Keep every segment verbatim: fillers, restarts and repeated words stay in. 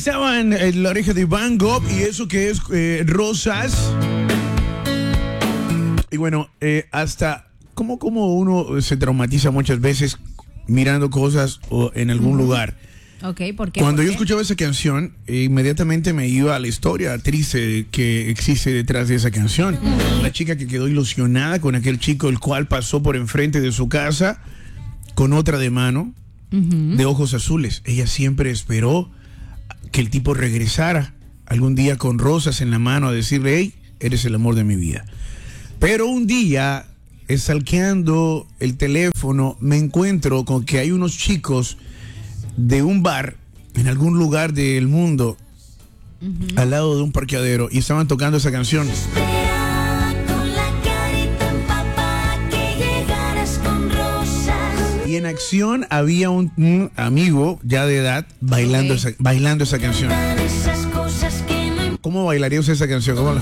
estaban en la oreja de Van Gogh y eso que es eh, Rosas. Y bueno, eh, hasta como, como uno se traumatiza muchas veces mirando cosas o en algún uh-huh. lugar. Ok, ¿por qué? Cuando ¿Por yo qué? escuchaba esa canción, eh, inmediatamente me iba a la historia triste que existe detrás de esa canción. Uh-huh. La chica que quedó ilusionada con aquel chico el cual pasó por enfrente de su casa con otra de mano, uh-huh. de ojos azules. Ella siempre esperó que el tipo regresara algún día con rosas en la mano a decirle, hey, eres el amor de mi vida. Pero un día, stalkeando el teléfono, me encuentro con que hay unos chicos de un bar en algún lugar del mundo, uh-huh. al lado de un parqueadero, y estaban tocando esa canción. Y en acción había un, un amigo ya de edad bailando, okay. esa, bailando esa canción. ¿Cómo bailaría usted esa canción? ¿Cómo la...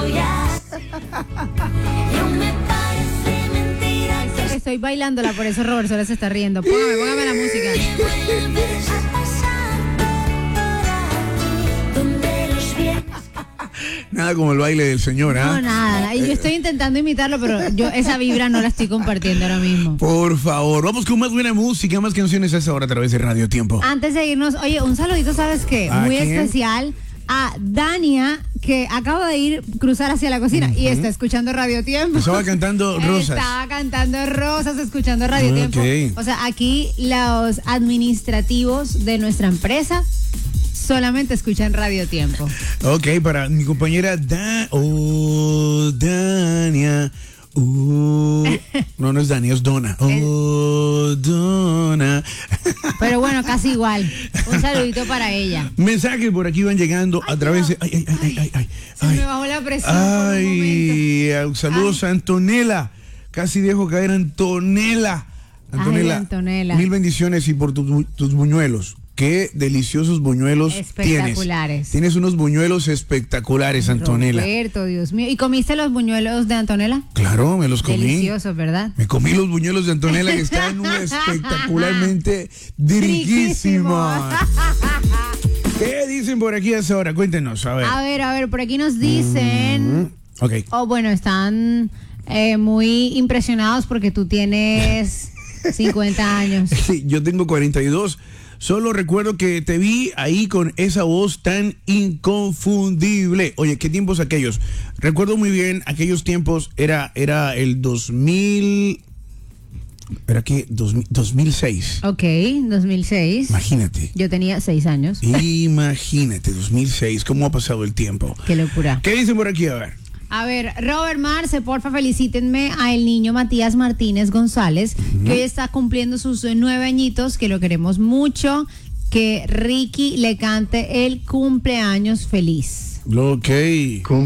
Estoy bailándola, por eso Robert Soler se está riendo. Póngame, póngame la música. Nada como el baile del señor, ¿ah? ¿eh? No, nada. Y yo estoy intentando imitarlo, pero yo esa vibra no la estoy compartiendo ahora mismo. Por favor, vamos con más buena música, más canciones a esta hora a través de Radio Tiempo. Antes de irnos, oye, un saludito, ¿sabes qué? Muy quién? especial a Dania, que acaba de ir cruzar hacia la cocina uh-huh. y está escuchando Radio Tiempo. Estaba cantando Rosas. Estaba cantando Rosas, escuchando Radio okay. Tiempo. O sea, aquí los administrativos de nuestra empresa solamente escuchan Radio Tiempo. Ok, para mi compañera Da... Oh, Dania... Uh, no, no es Dani, es Donna. Oh, Donna. Pero bueno, casi igual. Un saludito para ella. Mensajes por aquí van llegando ay, a través de. Ay, ay, ay, ay, ay, ay. Se ay. me bajó la presión. Ay, saludos ay. a Antonella. Casi dejo caer a Antonella. Antonella. Ay, Antonella. Mil bendiciones y por tu, tus buñuelos. Qué deliciosos buñuelos espectaculares. Tienes. Tienes unos buñuelos espectaculares, Antonella. Roberto, Dios mío. ¿Y comiste los buñuelos de Antonella? Claro, me los comí. Deliciosos, ¿verdad? Me comí los buñuelos de Antonella que están espectacularmente riquísimos. ¿Qué dicen por aquí a esa hora? Cuéntenos, a ver. A ver, a ver, por aquí nos dicen... Mm-hmm. Ok. Oh, bueno, están eh, muy impresionados porque tú tienes cincuenta años. Sí, yo tengo cuarenta y dos. Solo recuerdo que te vi ahí con esa voz tan inconfundible. Oye, ¿qué tiempos aquellos? Recuerdo muy bien, aquellos tiempos era, era el dos mil... ¿Era qué? dos mil seis. Ok, dos mil seis. Imagínate. Yo tenía seis años. Imagínate, dos mil seis. ¿Cómo ha pasado el tiempo? Qué locura. ¿Qué dicen por aquí? A ver. A ver, Robert Marce, porfa, felicítenme a el niño Matías Martínez González, uh-huh. que hoy está cumpliendo sus nueve añitos, que lo queremos mucho, que Ricky le cante el cumpleaños feliz. Ok.